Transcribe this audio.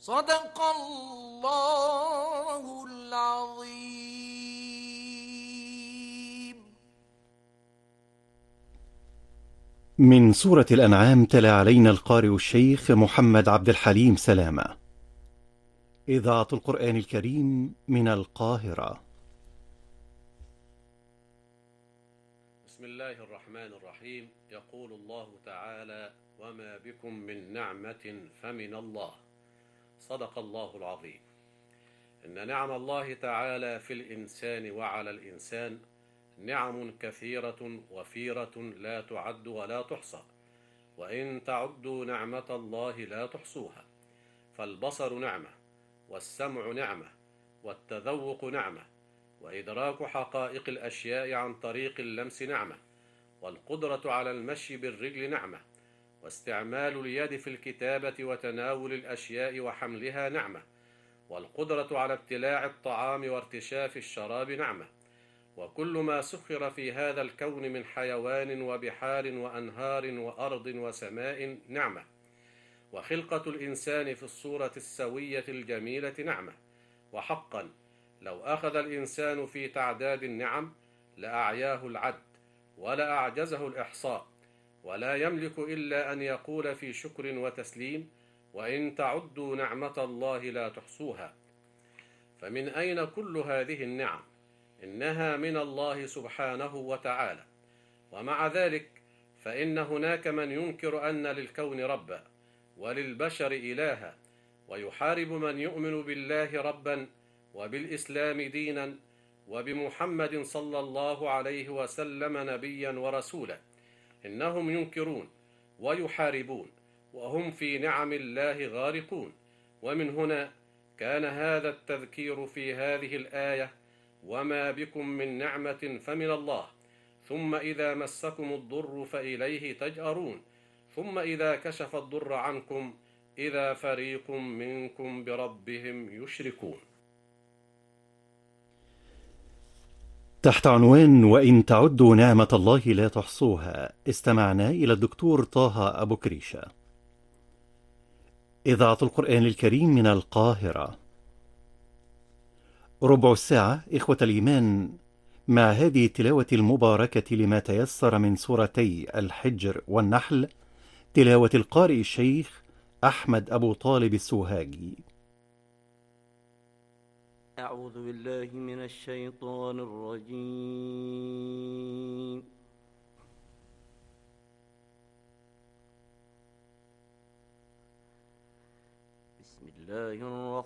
صدق الله العظيم. من سورة الأنعام تلا علينا القارئ الشيخ محمد عبد الحليم سلامة. إذاعة القرآن الكريم من القاهرة. بسم الله الرحمن الرحيم. يقول الله تعالى: وما بكم من نعمة فمن الله. صدق الله العظيم. إن نعم الله تعالى في الإنسان وعلى الإنسان نعم كثيرة وفيرة لا تعد ولا تحصى، وإن تعدوا نعمة الله لا تحصوها. فالبصر نعمة، والسمع نعمة، والتذوق نعمة، وإدراك حقائق الأشياء عن طريق اللمس نعمة، والقدرة على المشي بالرجل نعمة، واستعمال اليد في الكتابة وتناول الأشياء وحملها نعمة، والقدرة على ابتلاع الطعام وارتشاف الشراب نعمة، وكل ما سخر في هذا الكون من حيوان وبحار وأنهار وأرض وسماء نعمة، وخلقة الإنسان في الصورة السوية الجميلة نعمة. وحقا لو أخذ الإنسان في تعداد النعم لأعياه العد ولا أعجزه الإحصاء، ولا يملك إلا أن يقول في شكر وتسليم: وإن تعدوا نعمة الله لا تحصوها. فمن أين كل هذه النعم؟ إنها من الله سبحانه وتعالى. ومع ذلك فإن هناك من ينكر أن للكون ربا وللبشر إلها، ويحارب من يؤمن بالله ربا وبالإسلام دينا وبمحمد صلى الله عليه وسلم نبيا ورسولا. إنهم ينكرون ويحاربون وهم في نعم الله غارقون. ومن هنا كان هذا التذكير في هذه الآية: وما بكم من نعمة فمن الله، ثم إذا مسكم الضر فإليه تجأرون، ثم إذا كشف الضر عنكم إذا فريق منكم بربهم يشركون. تحت عنوان وإن تعدوا نعمة الله لا تحصوها، استمعنا إلى الدكتور طه أبو كريشة. إذاعة القرآن الكريم من القاهرة. ربع الساعة إخوة الإيمان مع هذه التلاوة المباركة لما تيسر من سورتي الحجر والنحل، تلاوة القارئ الشيخ أحمد أبو طالب السوهاجي. أعوذ بالله من الشيطان الرجيم. بسم الله الرحمن